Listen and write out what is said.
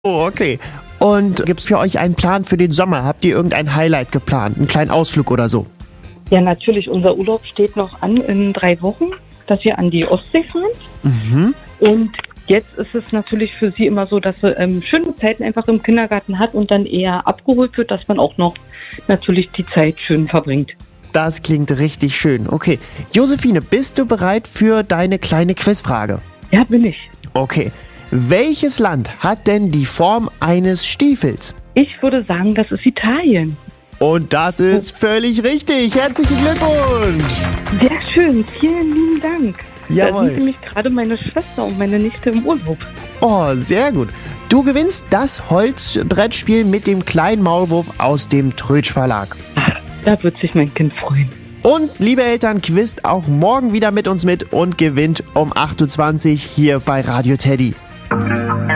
Oh, okay. Und gibt's für euch einen Plan für den Sommer? Habt ihr irgendein Highlight geplant? Einen kleinen Ausflug oder so? Ja, natürlich. Unser Urlaub steht noch an in 3 Wochen, dass wir an die Ostsee fahren. Mhm. Und jetzt ist es natürlich für sie immer so, dass sie schöne Zeiten einfach im Kindergarten hat und dann eher abgeholt wird, dass man auch noch natürlich die Zeit schön verbringt. Das klingt richtig schön. Okay. Josephine, bist du bereit für deine kleine Quizfrage? Ja, bin ich. Okay. Welches Land hat denn die Form eines Stiefels? Ich würde sagen, das ist Italien. Und das ist völlig richtig. Herzlichen Glückwunsch. Sehr schön. Vielen lieben Dank. Da Jawohl. sind nämlich gerade meine Schwester und meine Nichte im Urlaub. Oh, sehr gut. Du gewinnst das Holzbrettspiel mit dem kleinen Maulwurf aus dem Trötsch Verlag. Ach, da wird sich mein Kind freuen. Und liebe Eltern, quizt auch morgen wieder mit uns mit und gewinnt um 8.20 Uhr hier bei Radio Teddy.